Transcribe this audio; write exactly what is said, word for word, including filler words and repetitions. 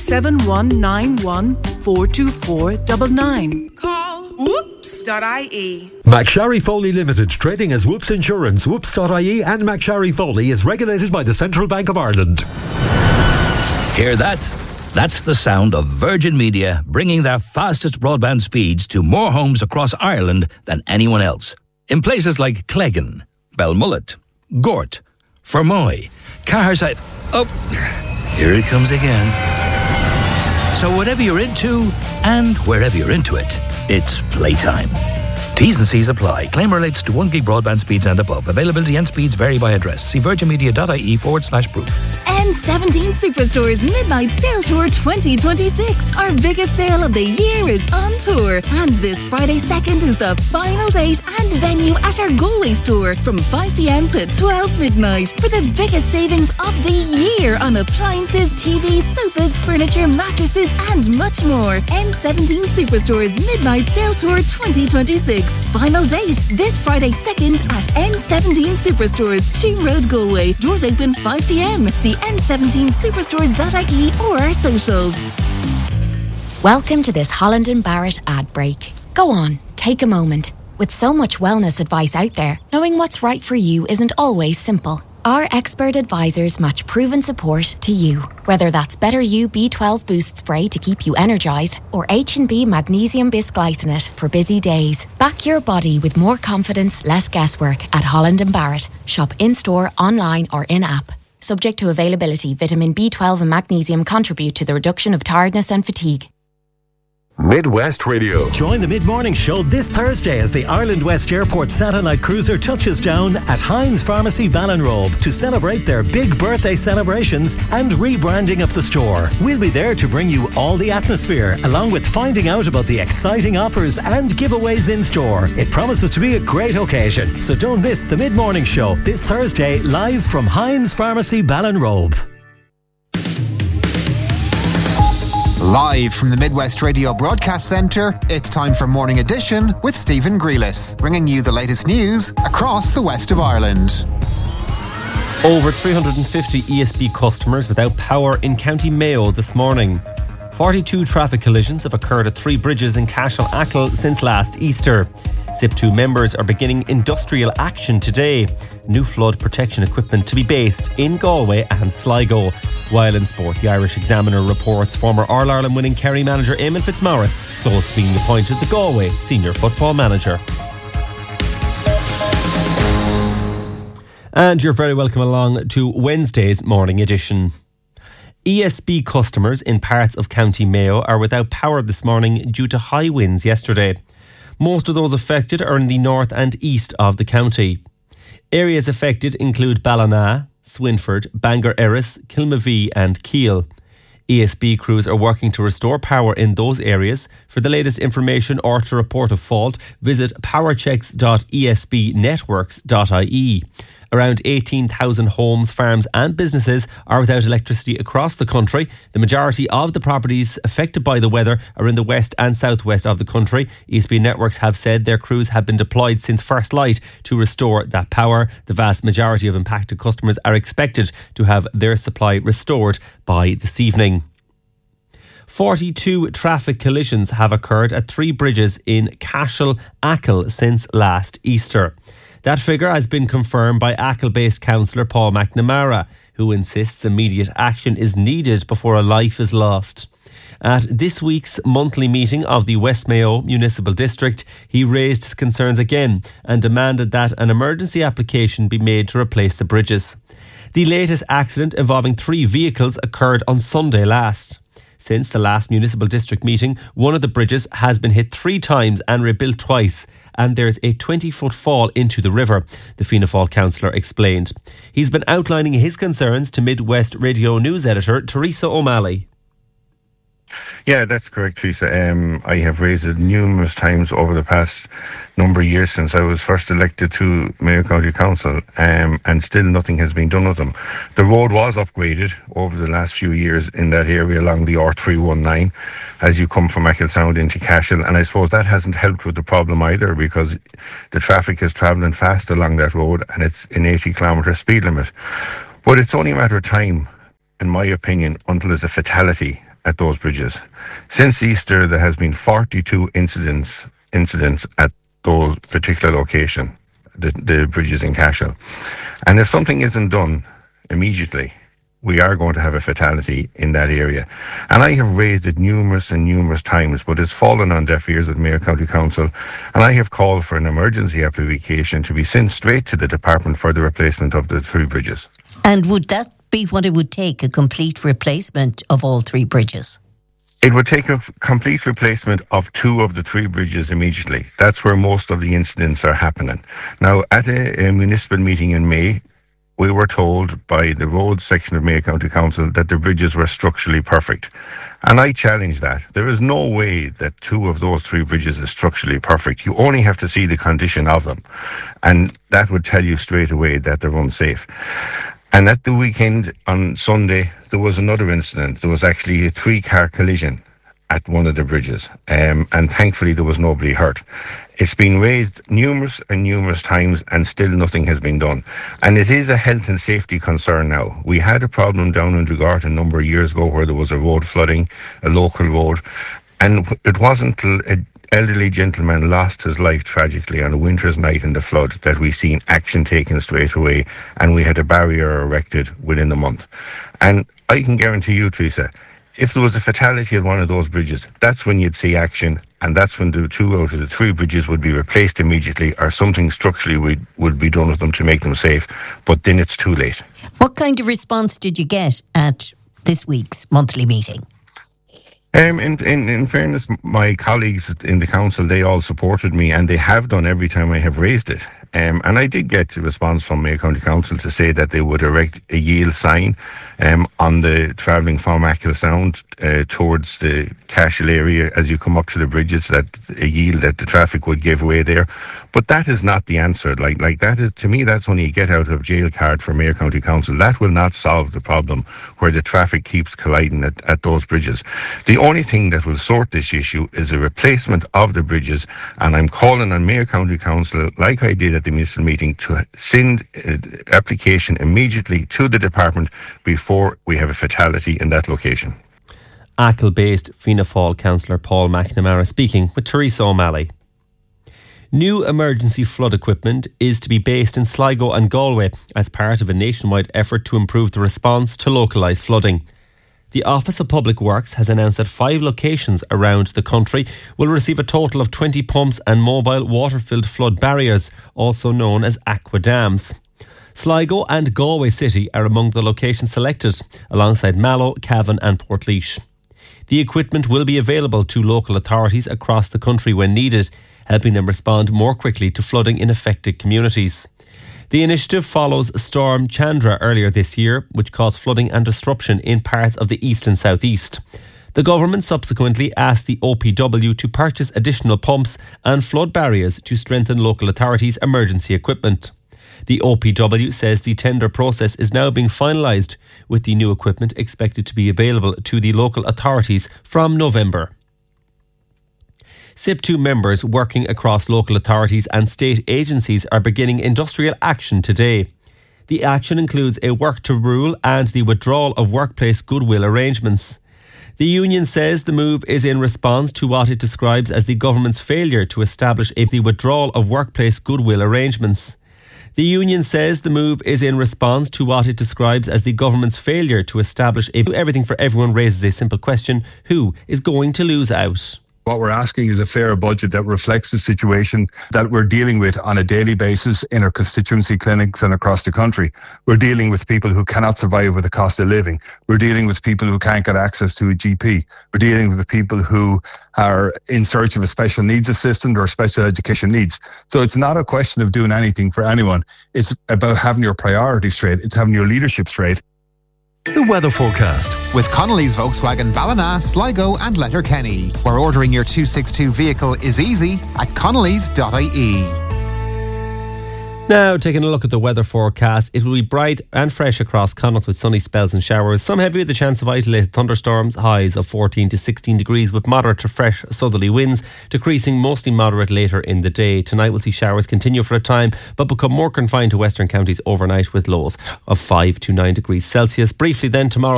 seven one nine one, four two four nine nine. Call whoops dot I E. McSharry Foley Limited, trading as Whoops Insurance, whoops dot I E and McSharry Foley is regulated by the Central Bank of Ireland. Hear that? That's the sound of Virgin Media bringing their fastest broadband speeds to more homes across Ireland than anyone else. In places like Cleggan, Belmullet, Gort, Fermoy, Caherside... Oh, here it comes again. So whatever you're into, and wherever you're into it, it's playtime. T's and C's apply. Claim relates to one gig broadband speeds and above. Availability and speeds vary by address. See virginmedia.ie forward slash proof. N seventeen Superstore's Midnight Sale Tour twenty twenty-six. Our biggest sale of the year is on tour. And this Friday second is the final date and venue at our Galway store from five p.m. to twelve midnight for the biggest savings of the year on appliances, T Vs, sofas, furniture, mattresses and much more. N seventeen Superstore's Midnight Sale Tour twenty twenty-six. Final date this Friday second at N seventeen Superstores, Cheam Road, Galway. Doors open five p.m. See N seventeen superstores dot I E or our socials. Welcome to this Holland and Barrett ad break. Go on, take a moment. With so much wellness advice out there, knowing what's right for you isn't always simple. Our expert advisors match proven support to you. Whether that's Better You B twelve Boost Spray to keep you energised or H and B Magnesium Bisglycinate for busy days. Back your body with more confidence, less guesswork at Holland and Barrett. Shop in-store, online or in-app. Subject to availability, vitamin B twelve and magnesium contribute to the reduction of tiredness and fatigue. Midwest Radio. Join the mid-morning show this Thursday as the Ireland West Airport satellite cruiser touches down at Heinz Pharmacy Ballinrobe to celebrate their big birthday celebrations and rebranding of the store. We'll be there to bring you all the atmosphere, along with finding out about the exciting offers and giveaways in store. It promises to be a great occasion, so don't miss the mid-morning show this Thursday, live from Heinz Pharmacy Ballinrobe. Live from the Midwest Radio Broadcast Centre, it's time for Morning Edition with Stephen Grealis, bringing you the latest news across the west of Ireland. Over three hundred fifty E S B customers without power in County Mayo this morning. forty-two traffic collisions have occurred at three bridges in Cashel Achill since last Easter. S I P two members are beginning industrial action today. New flood protection equipment to be based in Galway and Sligo. While in sport, the Irish Examiner reports former All-Ireland winning Kerry manager Eamon Fitzmaurice close to being appointed the Galway senior football manager. And you're very welcome along to Wednesday's Morning Edition. E S B customers in parts of County Mayo are without power this morning due to high winds yesterday. Most of those affected are in the north and east of the county. Areas affected include Ballina, Swinford, Bangor Erris, Kilmavee and Keele. E S B crews are working to restore power in those areas. For the latest information or to report a fault, visit powerchecks dot e s b networks dot I E. Around eighteen thousand homes, farms and businesses are without electricity across the country. The majority of the properties affected by the weather are in the west and southwest of the country. E S B Networks have said their crews have been deployed since first light to restore that power. The vast majority of impacted customers are expected to have their supply restored by this evening. forty-two traffic collisions have occurred at three bridges in Cashel Achill since last Easter. That figure has been confirmed by Achill-based councillor Paul McNamara, who insists immediate action is needed before a life is lost. At this week's monthly meeting of the West Mayo Municipal District, he raised his concerns again and demanded that an emergency application be made to replace the bridges. The latest accident involving three vehicles occurred on Sunday last. Since the last municipal district meeting, one of the bridges has been hit three times and rebuilt twice, and there's a twenty-foot fall into the river, the Fianna Fáil councillor explained. He's been outlining his concerns to Midwest Radio News editor Teresa O'Malley. Yeah, that's correct, Teresa. Um, I have raised it numerous times over the past number of years since I was first elected to Mayo County Council, um, and still nothing has been done with them. The road was upgraded over the last few years in that area along the R three nineteen as you come from Achill Sound into Cashel, and I suppose that hasn't helped with the problem either, because the traffic is travelling fast along that road and it's an eighty kilometre speed limit. But it's only a matter of time, in my opinion, until there's a fatality. at those bridges. Since Easter, there has been forty-two incidents incidents at those particular location, the, the bridges in Cashel. And if something isn't done immediately, we are going to have a fatality in that area. And I have raised it numerous and numerous times, but it's fallen on deaf ears with Mayo County Council. And I have called for an emergency application to be sent straight to the department for the replacement of the three bridges. And would that be what it would take, a complete replacement of all three bridges? It would take a f- complete replacement of two of the three bridges immediately. That's where most of the incidents are happening. Now, at a, a municipal meeting in May, we were told by the roads section of Mayo County Council that the bridges were structurally perfect. And I challenge that. There is no way that two of those three bridges is structurally perfect. You only have to see the condition of them. And that would tell you straight away that they're unsafe. And at the weekend, on Sunday, there was another incident. There was actually a three-car collision at one of the bridges. Um, and thankfully, there was nobody hurt. It's been raised numerous and numerous times, and still nothing has been done. And it is a health and safety concern now. We had a problem down in Dugart a number of years ago where there was a road flooding, a local road. And it wasn't until an elderly gentleman lost his life tragically on a winter's night in the flood that we seen action taken straight away, and we had a barrier erected within a month. And I can guarantee you, Teresa, if there was a fatality at one of those bridges, that's when you'd see action, and that's when the two out of the three bridges would be replaced immediately, or something structurally would, would be done with them to make them safe. But then it's too late. What kind of response did you get at this week's monthly meeting? Um, in, in, in fairness, my colleagues in the council, they all supported me, and they have done every time I have raised it. Um, and I did get a response from Mayo County Council to say that they would erect a yield sign um, on the travelling from Achill Sound uh, towards the Cashel area as you come up to the bridges, that a yield that the traffic would give way there. But that is not the answer. Like like that is, to me, that's only a get out of jail card for Mayo County Council. That will not solve the problem where the traffic keeps colliding at, at those bridges. The only thing that will sort this issue is a replacement of the bridges, and I'm calling on Mayo County Council, like I did at the municipal meeting, to send an application immediately to the department before we have a fatality in that location. Achill-based Fianna Fáil councillor Paul McNamara speaking with Teresa O'Malley. New emergency flood equipment is to be based in Sligo and Galway as part of a nationwide effort to improve the response to localised flooding. The Office of Public Works has announced that five locations around the country will receive a total of twenty pumps and mobile water-filled flood barriers, also known as aqua dams. Sligo and Galway City are among the locations selected, alongside Mallow, Cavan and Portlaoise. The equipment will be available to local authorities across the country when needed, helping them respond more quickly to flooding in affected communities. The initiative follows Storm Chandra earlier this year, which caused flooding and disruption in parts of the east and southeast. The government subsequently asked the O P W to purchase additional pumps and flood barriers to strengthen local authorities' emergency equipment. The O P W says the tender process is now being finalised, with the new equipment expected to be available to the local authorities from November. S I P two members working across local authorities and state agencies are beginning industrial action today. The action includes a work to rule and the withdrawal of workplace goodwill arrangements. The union says the move is in response to what it describes as the government's failure to establish a, the withdrawal of workplace goodwill arrangements. The union says the move is in response to what it describes as the government's failure to establish a Everything for Everyone raises a simple question: who is going to lose out? What we're asking is a fair budget that reflects the situation that we're dealing with on a daily basis in our constituency clinics and across the country. We're dealing with people who cannot survive with the cost of living. We're dealing with people who can't get access to a G P. We're dealing with the people who are in search of a special needs assistant or special education needs. So it's not a question of doing anything for anyone. It's about having your priorities straight. It's having your leadership straight. The weather forecast with Connolly's Volkswagen Ballina, Sligo and Letterkenny, where ordering your two sixty-two vehicle is easy at connellys dot I E. Now, taking a look at the weather forecast, it will be bright and fresh across Connacht with sunny spells and showers. Some heavy with the chance of isolated thunderstorms, highs of fourteen to sixteen degrees with moderate to fresh southerly winds, decreasing mostly moderate later in the day. Tonight we'll see showers continue for a time, but become more confined to western counties overnight with lows of five to nine degrees Celsius. Briefly then, tomorrow